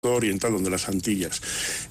oriental, donde las Antillas.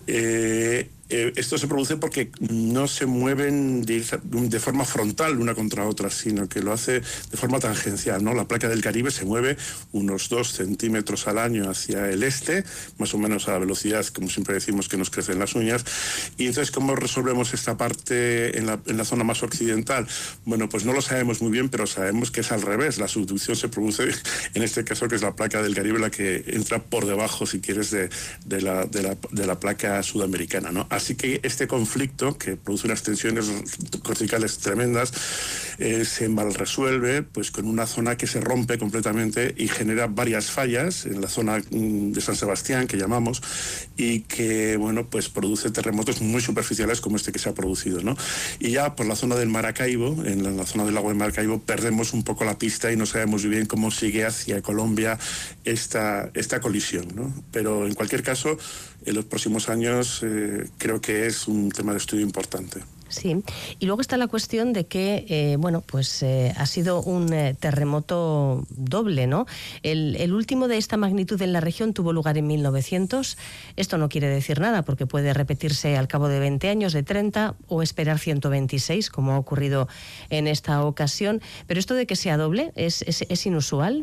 Esto se produce porque no se mueven de forma frontal una contra otra, sino que lo hace de forma tangencial, ¿no? La placa del Caribe se mueve unos 2 centímetros al año hacia el este, más o menos a la velocidad, como siempre decimos, que nos crecen las uñas. Y entonces, ¿cómo resolvemos esta parte en la zona más occidental? Bueno, pues no lo sabemos muy bien, pero sabemos que es al revés. La subducción se produce, en este caso, que es la placa del Caribe la que entra por debajo, si quieres, de la placa sudamericana, ¿no? Así que este conflicto, que produce unas tensiones corticales tremendas, se mal resuelve pues con una zona que se rompe completamente y genera varias fallas en la zona de San Sebastián, que llamamos, y que, bueno, pues produce terremotos muy superficiales como este que se ha producido, ¿no? Y ya por la zona del Maracaibo, en la zona del lago de Maracaibo, perdemos un poco la pista y no sabemos muy bien cómo sigue hacia Colombia esta colisión, ¿no? Pero en cualquier caso, en los próximos años creo que es un tema de estudio importante. Sí, y luego está la cuestión de que, ha sido un terremoto doble, ¿no? El último de esta magnitud en la región tuvo lugar en 1900. Esto no quiere decir nada, porque puede repetirse al cabo de 20 años, de 30, o esperar 126, como ha ocurrido en esta ocasión. Pero esto de que sea doble, ¿es inusual?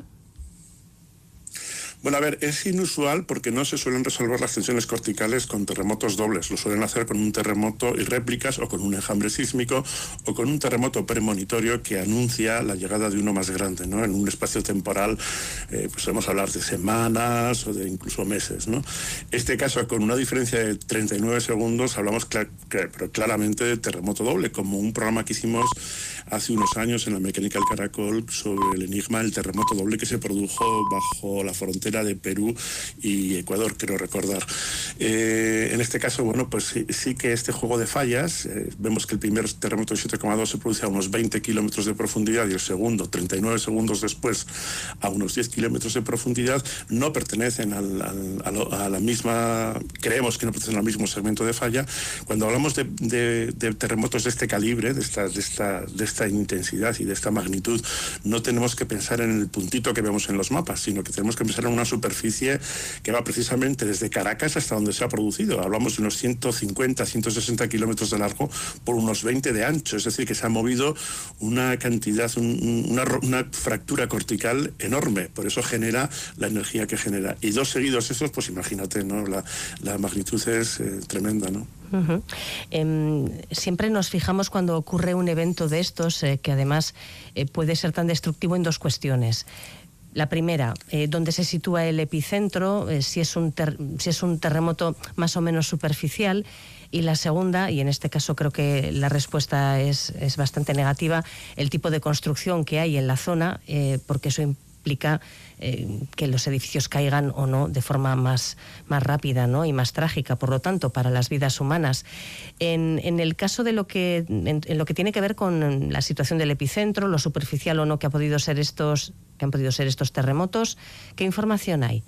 Bueno, a ver, es inusual porque no se suelen resolver las tensiones corticales con terremotos dobles. Lo suelen hacer con un terremoto y réplicas, o con un enjambre sísmico, o con un terremoto premonitorio que anuncia la llegada de uno más grande, ¿no? En un espacio temporal, pues podemos hablar de semanas o de incluso meses, ¿no? Este caso, con una diferencia de 39 segundos, hablamos pero claramente de terremoto doble, como un programa que hicimos hace unos años en la Mecánica del Caracol sobre el enigma del terremoto doble que se produjo bajo la frontera de Perú y Ecuador, quiero recordar. En este caso, bueno, pues sí que este juego de fallas, vemos que el primer terremoto de 7,2 se produce a unos 20 kilómetros de profundidad y el segundo, 39 segundos después, a unos 10 kilómetros de profundidad, no pertenecen a la misma, creemos que no pertenecen al mismo segmento de falla. Cuando hablamos de terremotos de este calibre, de esta intensidad y de esta magnitud, no tenemos que pensar en el puntito que vemos en los mapas, sino que tenemos que pensar en una superficie que va precisamente desde Caracas hasta donde se ha producido. Hablamos de unos 150, 160 kilómetros de largo por unos 20 de ancho, es decir, que se ha movido una cantidad, una fractura cortical enorme, por eso genera la energía que genera. Y dos seguidos estos, pues imagínate, ¿no? La magnitud es tremenda, ¿no? Uh-huh. Siempre nos fijamos cuando ocurre un evento de estos, que además puede ser tan destructivo, en dos cuestiones. La primera, dónde se sitúa el epicentro, si es un terremoto más o menos superficial. Y la segunda, y en este caso creo que la respuesta es bastante negativa, el tipo de construcción que hay en la zona, porque eso implica que los edificios caigan o no de forma más rápida, ¿no? Y más trágica, por lo tanto, para las vidas humanas. En el caso de lo que tiene que ver con la situación del epicentro, lo superficial o no que han podido ser estos terremotos, ¿qué información hay?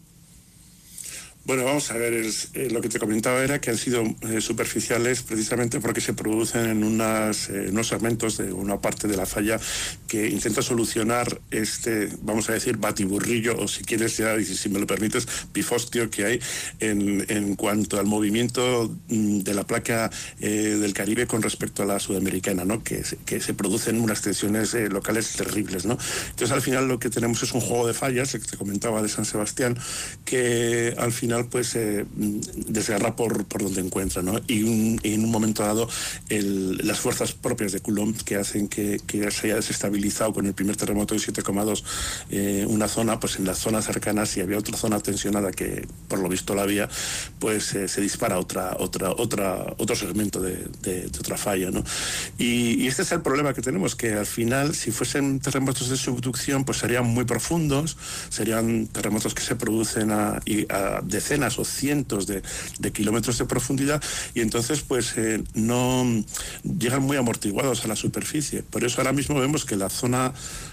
Bueno, vamos a ver, lo que te comentaba era que han sido superficiales precisamente porque se producen en unos segmentos de una parte de la falla que intenta solucionar vamos a decir, batiburrillo, o si quieres, ya, si me lo permites, pifostio que hay en cuanto al movimiento de la placa del Caribe con respecto a la sudamericana, ¿no? Que se producen unas tensiones locales terribles, ¿no? Entonces, al final lo que tenemos es un juego de fallas, el que te comentaba de San Sebastián, que al final pues desgarra por donde encuentra, ¿no? Y en un momento dado las fuerzas propias de Coulomb que hacen que se haya desestabilizado con el primer terremoto de 7,2 una zona, pues en las zonas cercanas, si había otra zona tensionada que por lo visto la había, pues se dispara otro segmento de otra falla, ¿no? Y este es el problema que tenemos, que al final, si fuesen terremotos de subducción, pues serían muy profundos, serían terremotos que se producen a decenas o cientos de kilómetros de profundidad, y entonces pues no llegan muy amortiguados a la superficie. Por eso ahora mismo vemos que la zona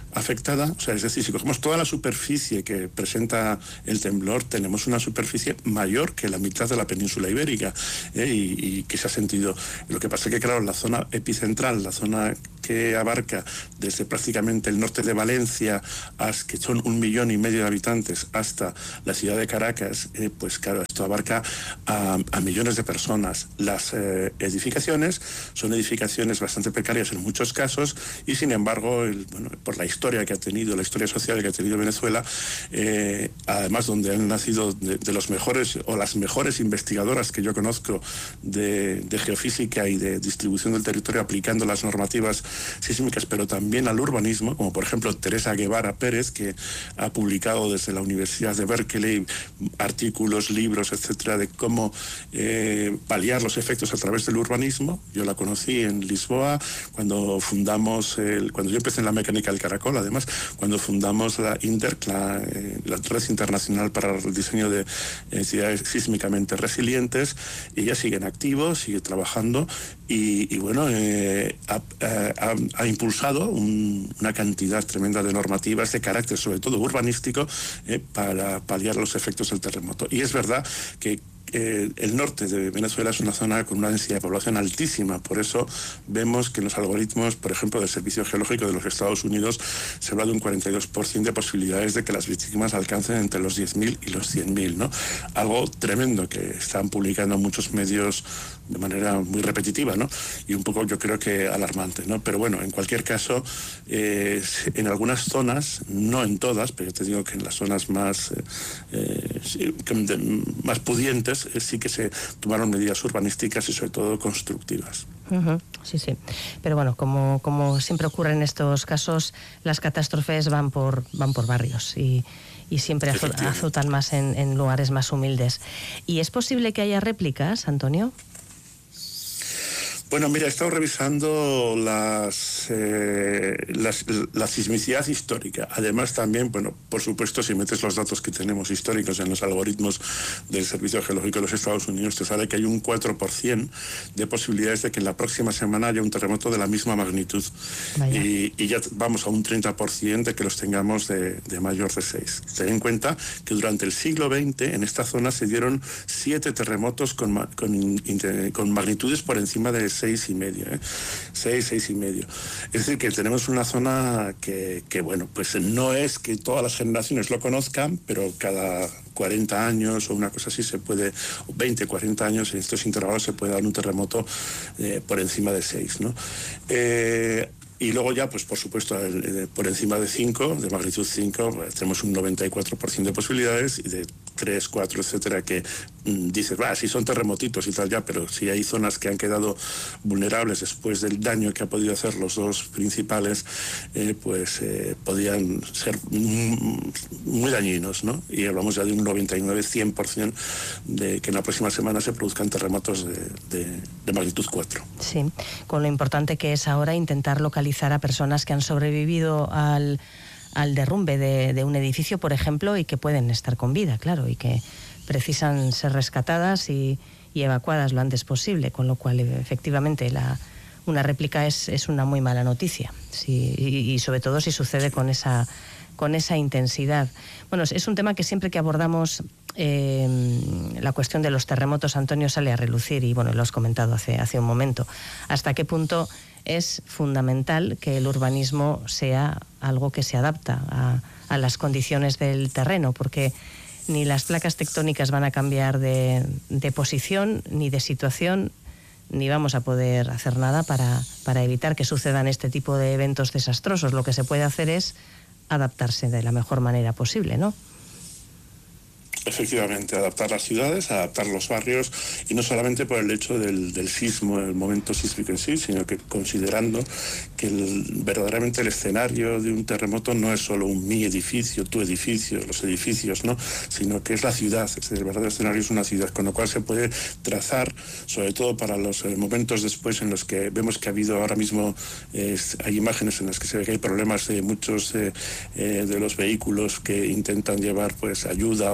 afectada, o sea, es decir, si cogemos toda la superficie que presenta el temblor, tenemos una superficie mayor que la mitad de la península ibérica, y que se ha sentido. Lo que pasa es que, claro, la zona epicentral, la zona que abarca desde prácticamente el norte de Valencia, que son 1,5 millones de habitantes, hasta la ciudad de Caracas, pues claro, esto abarca a millones de personas. Las edificaciones son edificaciones bastante precarias en muchos casos, y sin embargo, por la historia que ha tenido, la historia social que ha tenido Venezuela, además donde han nacido de los mejores o las mejores investigadoras que yo conozco de geofísica y de distribución del territorio aplicando las normativas sísmicas, pero también al urbanismo, como por ejemplo Teresa Guevara Pérez, que ha publicado desde la Universidad de Berkeley artículos, libros, etcétera, de cómo paliar los efectos a través del urbanismo. Yo la conocí en Lisboa cuando yo empecé en la mecánica del Caracol, además, cuando fundamos la INDERC, la Red Internacional para el Diseño de Ciudades Sísmicamente Resilientes. Ella sigue en activo, sigue trabajando y bueno, ha impulsado una cantidad tremenda de normativas de carácter, sobre todo urbanístico, para paliar los efectos del terremoto. Y es verdad que el norte de Venezuela es una zona con una densidad de población altísima, por eso vemos que en los algoritmos, por ejemplo, del Servicio Geológico de los Estados Unidos, se habla de un 42% de posibilidades de que las víctimas alcancen entre los 10.000 y los 100.000, ¿no? Algo tremendo que están publicando muchos medios de manera muy repetitiva, ¿no? Y un poco, yo creo que alarmante, ¿no? Pero bueno, en cualquier caso, en algunas zonas, no en todas, pero yo te digo que en las zonas más pudientes, sí que se tomaron medidas urbanísticas y sobre todo constructivas. Sí, sí. Pero bueno, como siempre ocurre en estos casos, las catástrofes van por barrios y siempre azotan más en lugares más humildes. ¿Y es posible que haya réplicas, Antonio? Bueno, mira, he estado revisando la sismicidad histórica. Además, también, bueno, por supuesto, si metes los datos que tenemos históricos en los algoritmos del Servicio Geológico de los Estados Unidos, te sale que hay un 4% de posibilidades de que en la próxima semana haya un terremoto de la misma magnitud. Y ya vamos a un 30% de que los tengamos de mayor de 6. Ten en cuenta que durante el siglo XX en esta zona se dieron 7 terremotos con magnitudes por encima de 6,5, 6,5. Es decir, que tenemos una zona que bueno, pues no es que todas las generaciones lo conozcan, pero cada 40 años o una cosa así se puede, 20, 40 años en estos intervalos se puede dar un terremoto por encima de 6, ¿no? Y luego ya, pues por supuesto, por encima de 5, de magnitud 5, pues, tenemos un 94% de posibilidades, y de 3, 4, etcétera, que dices, sí son terremotitos y tal ya, pero si hay zonas que han quedado vulnerables después del daño que ha podido hacer los dos principales, podían ser muy dañinos, ¿no? Y hablamos ya de un 99-100% de que en la próxima semana se produzcan terremotos de magnitud 4. Sí, con lo importante que es ahora intentar localizar a personas que han sobrevivido al derrumbe de un edificio, por ejemplo, y que pueden estar con vida, claro, y que precisan ser rescatadas y evacuadas lo antes posible, con lo cual efectivamente una réplica es una muy mala noticia, y sobre todo si sucede con esa intensidad. Bueno, es un tema que siempre que abordamos la cuestión de los terremotos, Antonio, sale a relucir, y bueno, lo has comentado hace un momento. ¿Hasta qué punto es fundamental que el urbanismo sea algo que se adapta a las condiciones del terreno? Porque ni las placas tectónicas van a cambiar de posición ni de situación, ni vamos a poder hacer nada para evitar que sucedan este tipo de eventos desastrosos. Lo que se puede hacer es adaptarse de la mejor manera posible, ¿no? Efectivamente, adaptar las ciudades, adaptar los barrios, y no solamente por el hecho del sismo, el momento sísmico en sí, sino que considerando que verdaderamente el escenario de un terremoto no es solo mi edificio, tu edificio, los edificios, ¿no? Sino que es la ciudad. Es decir, el verdadero escenario es una ciudad, con lo cual se puede trazar, sobre todo para los momentos después en los que vemos que ha habido ahora mismo, hay imágenes en las que se ve que hay problemas de muchos de los vehículos que intentan llevar pues ayuda o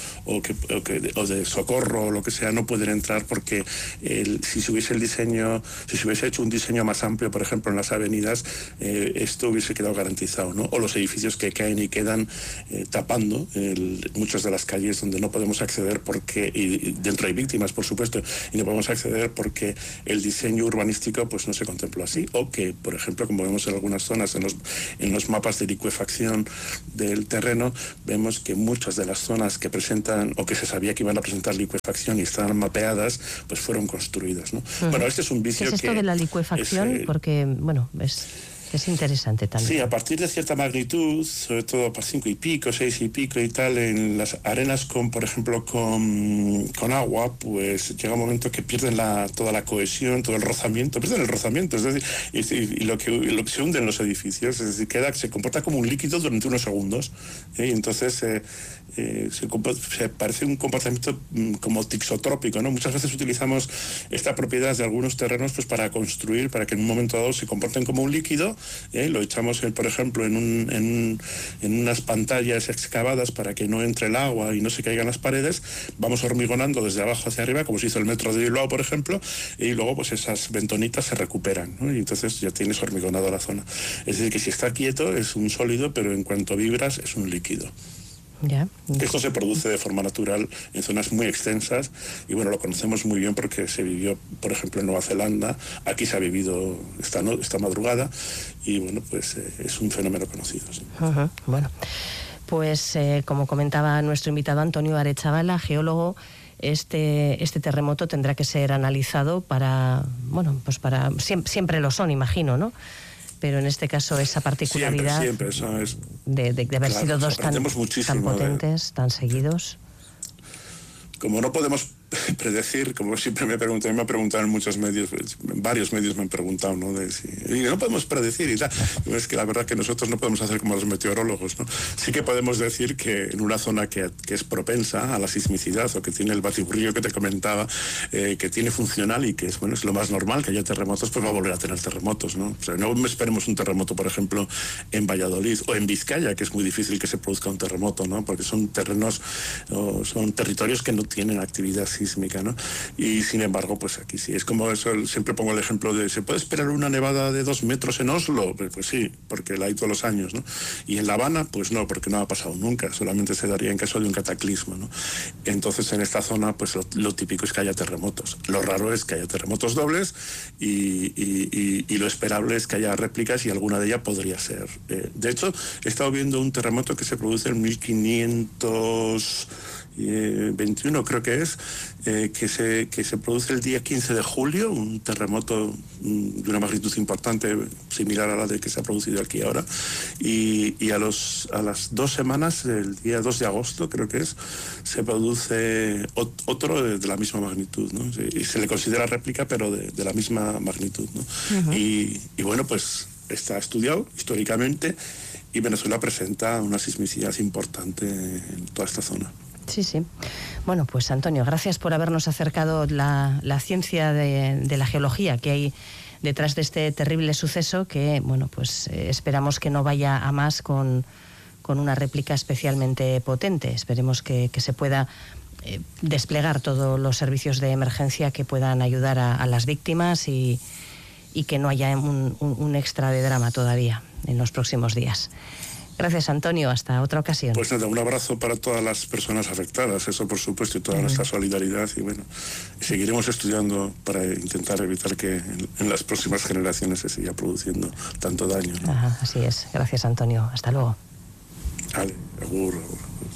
o de socorro o lo que sea no pueden entrar porque si se hubiese hecho un diseño más amplio, por ejemplo, en las avenidas, esto hubiese quedado garantizado, ¿no? O los edificios que caen y quedan tapando muchas de las calles donde no podemos acceder y dentro hay víctimas, por supuesto, y no podemos acceder porque el diseño urbanístico pues no se contempló así, o que, por ejemplo, como vemos en algunas zonas, en los mapas de licuefacción del terreno, vemos que muchas de las zonas que presentan o que se sabía que iban a presentar licuefacción y estaban mapeadas, pues fueron construidas, ¿no? Bueno, este es un vicio ¿Qué es esto de la licuefacción? Porque, bueno, es interesante también. Sí, a partir de cierta magnitud, sobre todo para 5 y pico, 6 y pico y tal, en las arenas por ejemplo, con agua, pues llega un momento que pierden toda la cohesión, todo el rozamiento, es decir, y lo que se hunde en los edificios, es decir, se comporta como un líquido durante unos segundos, y entonces se parece un comportamiento como tixotrópico, ¿no? Muchas veces utilizamos esta propiedad de algunos terrenos pues para construir, para que en un momento dado se comporten como un líquido. Lo echamos, por ejemplo, en unas pantallas excavadas para que no entre el agua y no se caigan las paredes. Vamos hormigonando desde abajo hacia arriba, como se hizo el metro de Bilbao, por ejemplo, y luego pues esas ventonitas se recuperan, ¿no? Y entonces ya tienes hormigonado la zona. Es decir, que si está quieto es un sólido, pero en cuanto vibras es un líquido. Ya. Esto se produce de forma natural en zonas muy extensas y bueno, lo conocemos muy bien porque se vivió, por ejemplo, en Nueva Zelanda, aquí se ha vivido esta madrugada y bueno, pues es un fenómeno conocido. Sí. Bueno, pues como comentaba nuestro invitado Antonio Arechavala, geólogo, este terremoto tendrá que ser analizado siempre lo son, imagino, ¿no? Pero en este caso esa particularidad siempre, eso es, de haber sido dos tan potentes, tan seguidos. Como no podemos predecir, como siempre me han preguntado en muchos medios, en varios medios me han preguntado, ¿no? Y no podemos predecir y tal. Es que la verdad que nosotros no podemos hacer como los meteorólogos, ¿no? Sí que podemos decir que en una zona que es propensa a la sismicidad o que tiene el batiburrillo que te comentaba, que tiene funcional y que es lo más normal que haya terremotos, pues va a volver a tener terremotos, ¿no? O sea, no esperemos un terremoto, por ejemplo, en Valladolid o en Vizcaya, que es muy difícil que se produzca un terremoto, ¿no? Porque son son territorios que no tienen actividad sísmica, ¿no? Y sin embargo, pues aquí sí, es como eso, siempre pongo el ejemplo de, ¿se puede esperar una nevada de 2 metros en Oslo? Pues sí, porque la hay todos los años, ¿no? Y en La Habana, pues no, porque no ha pasado nunca, solamente se daría en caso de un cataclismo, ¿no? Entonces en esta zona, pues lo típico es que haya terremotos. Lo raro es que haya terremotos dobles y lo esperable es que haya réplicas y alguna de ellas podría ser. De hecho, he estado viendo un terremoto que se produce en 1521 creo que es, que se produce el día 15 de julio, un terremoto de una magnitud importante, similar a la de que se ha producido aquí ahora, y a las 2 semanas, el día 2 de agosto creo que es, se produce otro de la misma magnitud, ¿no? Y se le considera réplica, pero de la misma magnitud, ¿no? Uh-huh. Y bueno, pues está estudiado históricamente y Venezuela presenta una sismicidad importante en toda esta zona. Sí, sí. Bueno, pues Antonio, gracias por habernos acercado la ciencia de la geología que hay detrás de este terrible suceso que, bueno, pues esperamos que no vaya a más con una réplica especialmente potente. Esperemos que se pueda desplegar todos los servicios de emergencia que puedan ayudar a las víctimas y que no haya un extra de drama todavía en los próximos días. Gracias, Antonio. Hasta otra ocasión. Pues nada, un abrazo para todas las personas afectadas, eso por supuesto, y toda nuestra solidaridad. Y bueno, seguiremos estudiando para intentar evitar que en las próximas generaciones se siga produciendo tanto daño, ¿no? Ajá, así es. Gracias, Antonio. Hasta luego. Vale, agur.